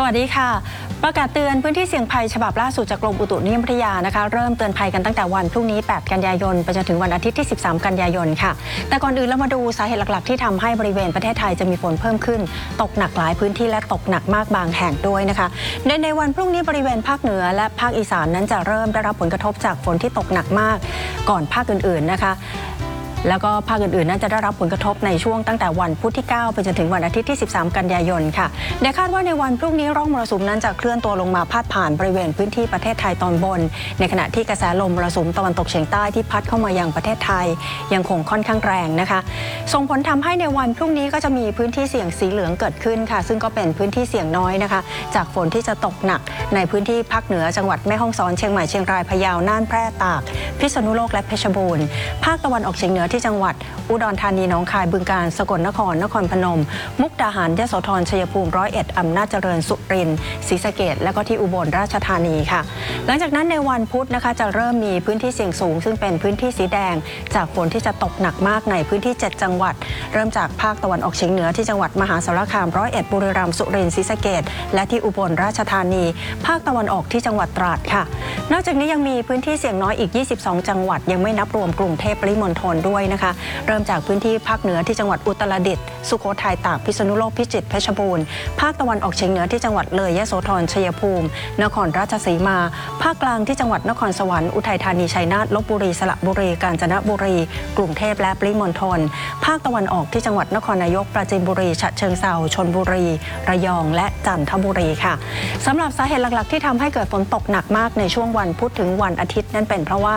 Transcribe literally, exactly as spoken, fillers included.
วัสดีค่ะประกาศเตือนพื้นที่เสี่ยงภัยฉบับล่าสุดจากกรมอุตุนิยมวิทยานะคะเริ่มเตือนภัยกันตั้งแต่วันพรุ่งนี้แปดกันยายนไปจนถึงวันอาทิตย์ที่สิบสามกันยายนค่ะแต่ก่อนอื่นเรามาดูสาเหตุหลักๆที่ทำให้บริเวณประเทศไทยจะมีฝนเพิ่มขึ้นตกหนักหลายพื้นที่และตกหนักมากบางแห่งด้วยนะคะในในวันพรุ่งนี้บริเวณภาคเหนือและภาคอีสานนั้นจะเริ่มได้รับผลกระทบจากฝนที่ตกหนักมากก่อนภาคอื่นๆนะคะแล้วก็ภาคอื่นๆนั้นจะได้รับผลกระทบในช่วงตั้งแต่วันพุธที่เก้าไปจนถึงวันอาทิตย์ที่สิบสามกันยายนค่ะโดยคาดว่าในวันพรุ่งนี้ร่องมรสุมนั้นจะเคลื่อนตัวลงมาพาดผ่านบริเวณพื้นที่ประเทศไทยตอนบนในขณะที่กระแสลมมรสุมตะวันตกเฉียงใต้ที่พัดเข้ามายังประเทศไทยยังคงค่อนข้างแรงนะคะส่งผลทำให้ในวันพรุ่งนี้ก็จะมีพื้นที่เสี่ยงสีเหลืองเกิดขึ้นค่ะซึ่งก็เป็นพื้นที่เสี่ยงน้อยนะคะจากฝนที่จะตกหนักในพื้นที่ภาคเหนือจังหวัดแม่ฮ่องสอนเชียงใหม่เชียงรายพะเยาน่านแพร่ตากพิษณุโลกและเพชรบูรณ์ภาคตะวันออกเฉียงเหนือที่จังหวัดอุดรธานีหนองคายบึงกาฬสกลนครนครพนมมุกดาหารยโสธรชัยภูมิร้อยเอ็ดอำนาจเจริญสุรินทร์ศรีสะเกษและก็ที่อุบลราชธานีค่ะหลังจากนั้นในวันพุธนะคะจะเริ่มมีพื้นที่เสี่ยงสูงซึ่งเป็นพื้นที่สีแดงจากฝนที่จะตกหนักมากในพื้นที่เจ็ดจังหวัดเริ่มจากภาคตะวันออกเฉียงเหนือที่จังหวัดมหาสารคามร้อยเอ็ดบุรีรัมย์สุรินทร์ศรีสะเกษและที่อุบลราชธานีภาคตะวันออกที่จังหวัดตราดค่ะนอกจากนี้ยังมีพื้นที่เสี่ยงน้อยอีกยี่สิบสองจังหวัดยังไม่นับรวมกรุงเทพปริมณฑลด้วยนะคะเริ่มจากพื้นที่ภาคเหนือที่จังหวัดอุตรดิตถ์สุโขทัยตากพิษณุโลกพิจิตรเพชรบูรณ์ภาคตะวันออกเฉียงเหนือที่จังหวัดเลยยโสธรชัยภูมินครราชสีมาภาคกลางที่จังหวัดนครสวรรค์อุทัยธานีชัยนาทลพบุรีสระบุรีกาญจนบุรีกรุงเทพและปริมณฑลภาคตะวันออกที่จังหวัดนครนายกปราจีนบุรีฉะเชิงเทราชลบุรีระยองและจันทบุรีค่ะสำหรับสาเหตุหลักๆที่ทำให้เกิดฝนตกหนักมากในช่วงวันพุธถึงวันอาทิตย์นั่นเป็นเพราะว่า